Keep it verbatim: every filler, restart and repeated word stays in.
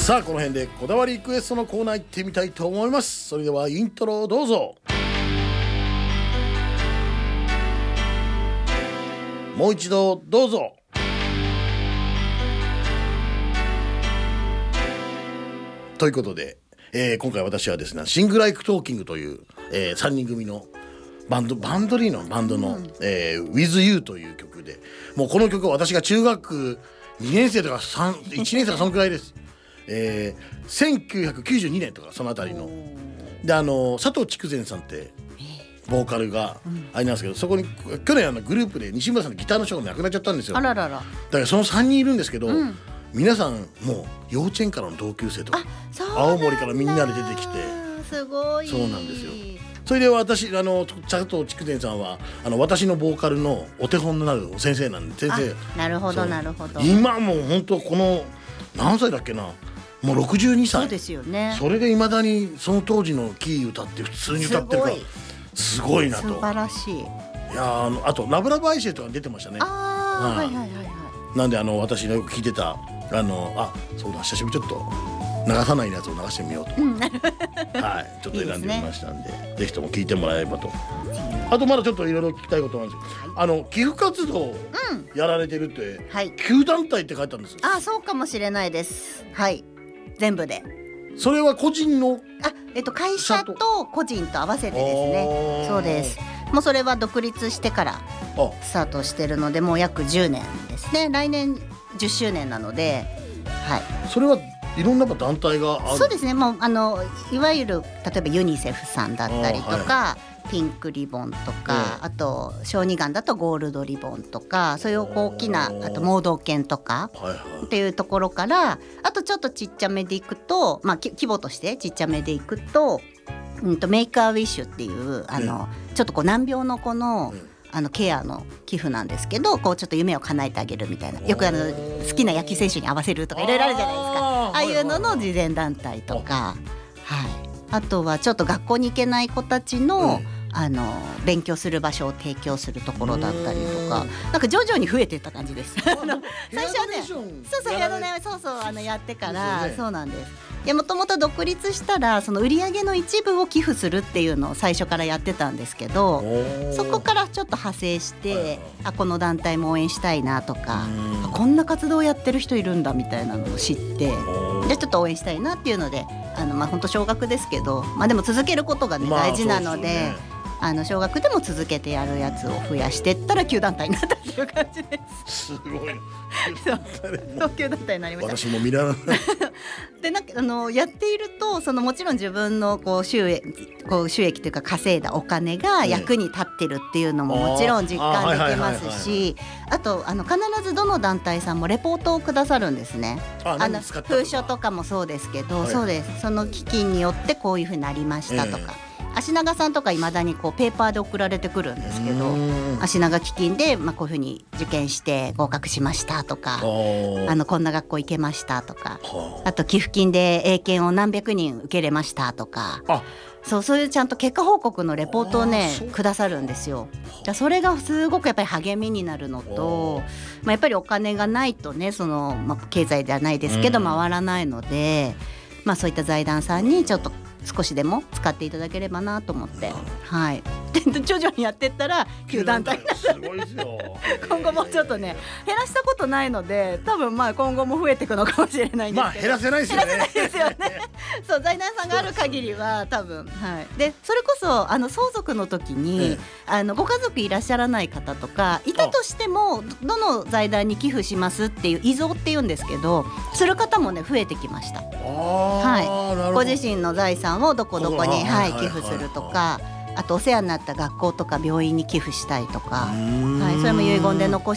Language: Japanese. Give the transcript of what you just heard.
さあこの辺でこだわりリクエストのコーナー行ってみたいと思います。それではイントロをどうぞ。もう一度どうぞ。ということで、えー、今回私はですねシングライクトーキングという、えー、さんにん組のバンドバンドリーのバンドの、うんえー、With You という曲で、もうこの曲は私が中学にねん生とかさんいちねん生とかそのくらいです、えー、せんきゅうひゃくきゅうじゅうにねんとかそのあたりので、あの佐藤筑前さんってボーカルがあれなんですけど、そこに去年あのグループで西村さんのギターの人が亡くなっちゃったんですよ。 あららら。 だからそのさんにんいるんですけど、うん、皆さんもう幼稚園からの同級生とか青森からみんなで出てきて、 すごい。 そうなんですよ。それで私あの佐藤筑前さんはあの私のボーカルのお手本になる先生なんで、先生なるほどなるほど。 今もう本当この何歳だっけな、もうろくじゅうにさい。 そうですよね。 それでいまだにその当時のキー歌って普通に歌ってるからすごいなと。 素晴らしい。 いや あ, のあとラブラブアイシェとか出てましたね。 あ、はい、はいはいはいはい。 なんであの私のよく聞いてたあのあそうだ久しぶりちょっと流さないやつを流してみようと、うん、はいちょっと選んでみましたんで、いいですね、ぜひとも聞いてもらえればと。あとまだちょっといろいろ聞きたいことなんですけど、はい、あの寄付活動やられてるって、うんはい、きゅう団体って書いてあるんですよ。 あ、そうかもしれないです。はい全部で。 それは個人のあ、えっと、会社と個人と合わせてですね。そうです。もうそれは独立してからスタートしてるのでもう約じゅうねんですね。来年じゅっしゅうねんなので、はい、 それはいろんな団体がある。 そうですね。もうあのいわゆる例えばユニセフさんだったりとか、はい、ピンクリボンとか、うん、あと小児がんだとゴールドリボンとか、そういう大きなあと盲導犬とか、はいはい、っていうところから、あとちょっとちっちゃめでいくと、まあ、規模としてちっちゃめでいくと、うんとメイクアウィッシュっていうあの、うん、ちょっとこう難病の子の、うんあのケアの寄付なんですけど、こうちょっと夢を叶えてあげるみたいな、よくあの好きな野球選手に合わせるとかいろいろあるじゃないですか。 あ, ああいうのの慈善団体とか、はい、あとはちょっと学校に行けない子たちの、うんあの勉強する場所を提供するところだったりとか、なんか徐々に増えていった感じです。最初はね、そうそう部屋のね、そうそうあのやってから、ね、そうなんです。いやもともと独立したらその売り上げの一部を寄付するっていうのを最初からやってたんですけど、そこからちょっと派生して、はいはい、あこの団体も応援したいなとか、こんな活動をやってる人いるんだみたいなのを知って、じゃあちょっと応援したいなっていうので、あのまあ本当少額ですけど、まあでも続けることがね、まあ、大事なので。あの少額でも続けてやるやつを増やしていったらきゅう団体になったっていう感じです。 すごいそうきゅう団体になりました。 私も見らないでなんかあのやっていると、そのもちろん自分のこう収益、こう収益というか稼いだお金が役に立ってるっていうのももちろん実感できますし、あとあの必ずどの団体さんもレポートをくださるんですね。ああの封書とかもそうですけど、はい、そうです。その基金によってこういうふうになりましたとか、えー足長さんとかいまだにこうペーパーで送られてくるんですけど、足長基金で、まあ、こういうふうに受験して合格しましたとか、あのこんな学校行けましたとか、あと寄付金で英検を何百人受けれましたとか、そうそういうちゃんと結果報告のレポートをねくださるんですよ。じゃそれがすごくやっぱり励みになるのと、まあ、やっぱりお金がないとね、その、まあ、経済ではないですけど回らないので、まあ、そういった財団さんにちょっと少しでも使っていただければなと思って、はい、で徐々にやっていったらきゅう団体になった。すごいですよ今後もちょっとね減らしたことないので、多分まあ今後も増えていくのかもしれないんですけど、 まあ減らせないですよね。 減らせないですよねそう財団さんがある限りは多分、はい、でそれこそあの相続の時に、ええ、あのご家族いらっしゃらない方とかいたとしても、どの財団に寄付しますっていう遺贈っていうんですけど、する方もね増えてきました。はい、ご自身の財産をどこどこに、はい、寄付するとか、あとお世話になった学校とか病院に寄付したいとか、はい、それも遺言で残